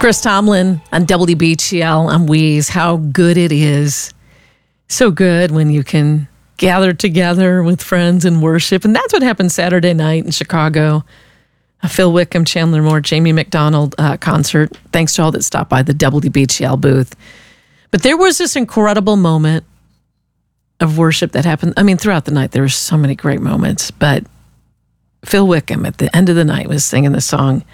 Chris Tomlin on WBGL. I'm Wheeze. How good it is. So good when you can gather together with friends and worship. And that's what happened Saturday night in Chicago. A Phil Wickham, Chandler Moore, Jamie McDonald concert. Thanks to all that stopped by the WBGL booth. But there was this incredible moment of worship that happened. I mean, throughout the night, there were so many great moments. But Phil Wickham at the end of the night was singing the song,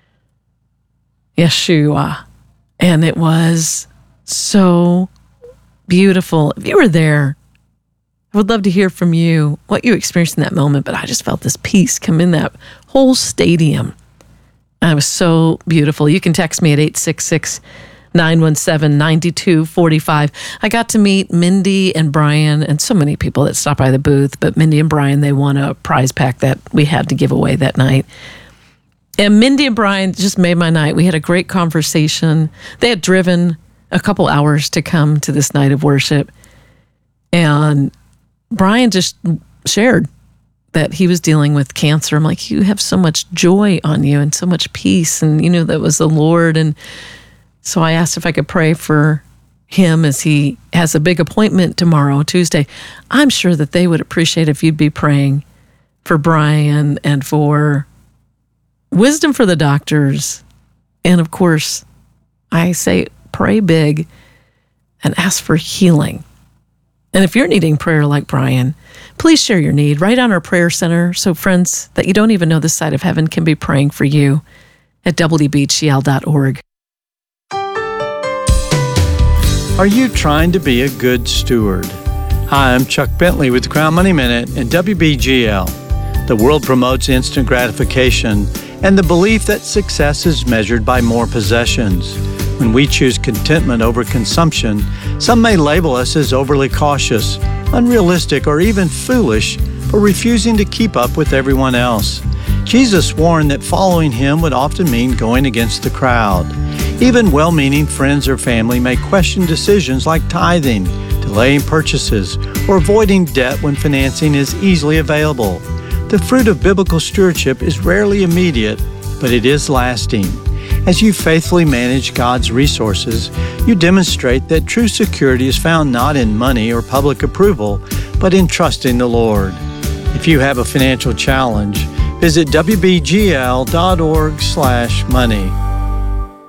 Yeshua. And it was so beautiful. If you were there, I would love to hear from you what you experienced in that moment. But I just felt this peace come in that whole stadium. And it was so beautiful. You can text me at 866-917-9245. I got to meet Mindy and Brian and so many people that stopped by the booth. But Mindy and Brian, they won a prize pack that we had to give away that night. And Mindy and Brian just made my night. We had a great conversation. They had driven a couple hours to come to this night of worship. And Brian just shared that he was dealing with cancer. I'm like, you have so much joy on you and so much peace. And, you know, that was the Lord. And so I asked if I could pray for him as he has a big appointment tomorrow, Tuesday. I'm sure that they would appreciate if you'd be praying for Brian and for wisdom for the doctors. And of course, I say pray big and ask for healing. And if you're needing prayer like Brian, please share your need right on our prayer center so friends that you don't even know this side of heaven can be praying for you at WBGL.org. Are you trying to be a good steward? Hi, I'm Chuck Bentley with the Crown Money Minute and WBGL. The world promotes instant gratification and the belief that success is measured by more possessions. When we choose contentment over consumption, some may label us as overly cautious, unrealistic, or even foolish for refusing to keep up with everyone else. Jesus warned that following him would often mean going against the crowd. Even well-meaning friends or family may question decisions like tithing, delaying purchases, or avoiding debt when financing is easily available. The fruit of biblical stewardship is rarely immediate, but it is lasting. As you faithfully manage God's resources, you demonstrate that true security is found not in money or public approval, but in trusting the Lord. If you have a financial challenge, visit WBGL.org/money.